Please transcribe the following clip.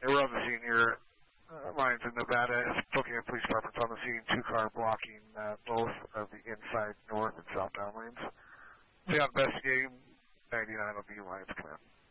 We're on the scene here. Lions in Nevada. Spokane Police Department's on the scene. 2-car blocking both of the inside north and southbound lanes. Stay on investigating. 99 will be Lions command.